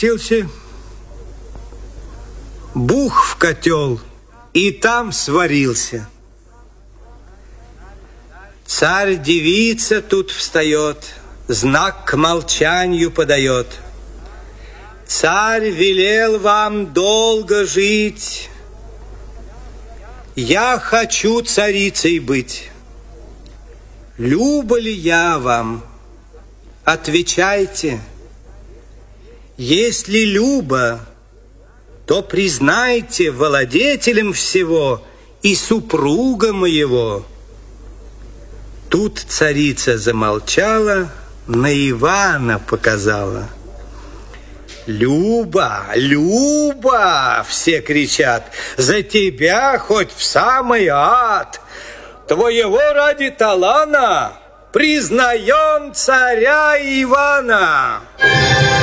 спустился, бух в котел и там сварился. Царь-девица тут встает, знак к молчанию подает. Царь велел вам долго жить, я хочу царицей быть. Люба ли я вам? Отвечайте. Если люба, то признайте владетелем всего и супруга моего. Тут царица замолчала, на Ивана показала. Люба, Люба, все кричат, за тебя хоть в самый ад. Твоего ради талана признаем царя Ивана.